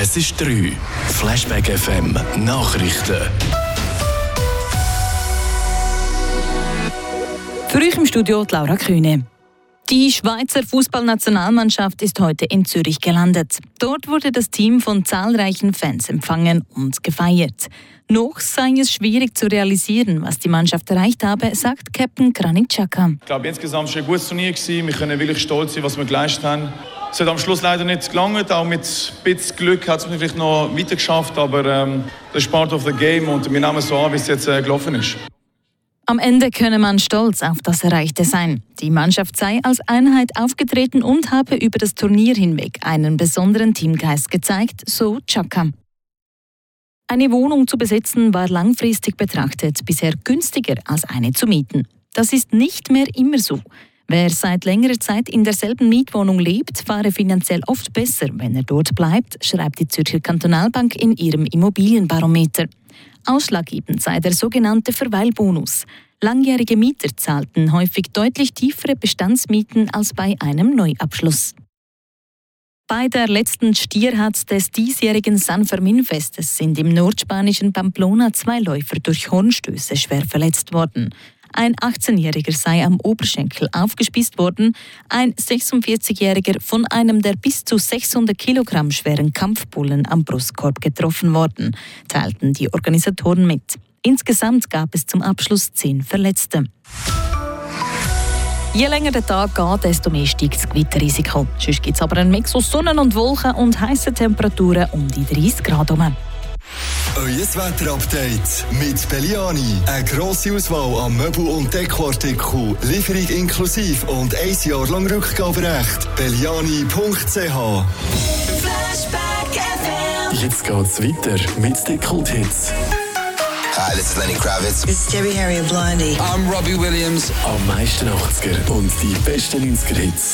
Es ist 3. Flashback FM Nachrichten. Für euch im Studio Laura Kühne. Die Schweizer Fußballnationalmannschaft ist heute in Zürich gelandet. Dort wurde das Team von zahlreichen Fans empfangen und gefeiert. Noch sei es schwierig zu realisieren, was die Mannschaft erreicht habe, sagt Captain Granit Xhaka. Ich glaube, insgesamt war es ein gutes Turnier. Wir können wirklich stolz sein, was wir geleistet haben. Es hat am Schluss leider nicht gelangt. Auch mit ein bisschen Glück hat es mir vielleicht noch weiter geschafft. Aber das ist part of the game und wir nehmen es so an, wie es jetzt gelaufen ist. Am Ende könne man stolz auf das Erreichte sein. Die Mannschaft sei als Einheit aufgetreten und habe über das Turnier hinweg einen besonderen Teamgeist gezeigt, so Xhaka. Eine Wohnung zu besitzen war langfristig betrachtet bisher günstiger als eine zu mieten. Das ist nicht mehr immer so. Wer seit längerer Zeit in derselben Mietwohnung lebt, fahre finanziell oft besser, wenn er dort bleibt, schreibt die Zürcher Kantonalbank in ihrem Immobilienbarometer. Ausschlaggebend sei der sogenannte Verweilbonus. Langjährige Mieter zahlten häufig deutlich tiefere Bestandsmieten als bei einem Neuabschluss. Bei der letzten Stierhat des diesjährigen San Fermin-Festes sind im nordspanischen Pamplona 2 Läufer durch Hornstöße schwer verletzt worden. Ein 18-Jähriger sei am Oberschenkel aufgespießt worden, ein 46-Jähriger von einem der bis zu 600 Kilogramm schweren Kampfbullen am Brustkorb getroffen worden, teilten die Organisatoren mit. Insgesamt gab es zum Abschluss 10 Verletzte. Je länger der Tag geht, desto mehr steigt das Gewitterrisiko. Sonst gibt es aber einen Mix aus Sonne und Wolken und heissen Temperaturen um die 30 Grad herum. Euer Wetterupdate mit Belliani. Eine grosse Auswahl an Möbel- und Dekoartikeln, Lieferung inklusive und 1 Jahr lang Rückgaberecht. Belliani.ch. Jetzt geht's weiter mit Dekult-Hits. Hi, this is Lenny Kravitz. It's Debbie Harry of Blondie. I'm Robbie Williams. Am meisten 80er und die besten 90er-Hits.